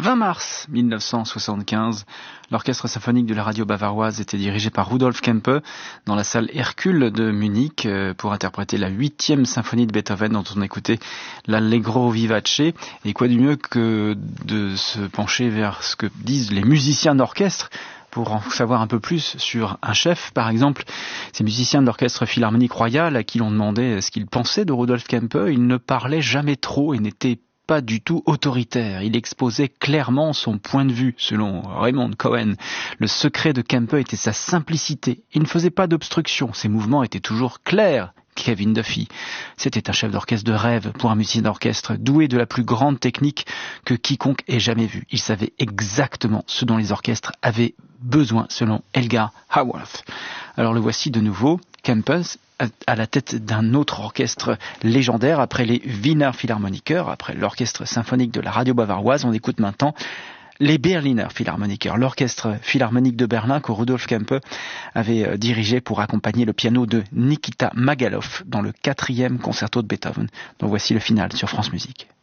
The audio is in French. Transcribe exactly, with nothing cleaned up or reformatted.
vingt mars mille neuf cent soixante-quinze, l'orchestre symphonique de la radio bavaroise était dirigé par Rudolf Kempe dans la salle Hercule de Munich pour interpréter la huitième symphonie de Beethoven dont on écoutait l'Allegro vivace. Et quoi de mieux que de se pencher vers ce que disent les musiciens d'orchestre pour en savoir un peu plus sur un chef. Par exemple, ces musiciens de l'Orchestre Philharmonique Royal à qui l'on demandait ce qu'ils pensaient de Rudolf Kempe, il ne parlait jamais trop et n'était pas du tout autoritaire. Il exposait clairement son point de vue. Selon Raymond Cohen, le secret de Kempe était sa simplicité. Il ne faisait pas d'obstruction. Ses mouvements étaient toujours clairs. Kevin Duffy, c'était un chef d'orchestre de rêve pour un musicien d'orchestre, doué de la plus grande technique que quiconque ait jamais vue. Il savait exactement ce dont les orchestres avaient besoin, selon Elgar Haworth. Alors le voici de nouveau, Kempe, à la tête d'un autre orchestre légendaire, après les Wiener Philharmoniker, après l'orchestre symphonique de la radio bavaroise. On écoute maintenant les Berliner Philharmoniker, l'orchestre philharmonique de Berlin que Rudolf Kempe avait dirigé pour accompagner le piano de Nikita Magalov dans le quatrième concerto de Beethoven. Donc voici le final sur France Musique.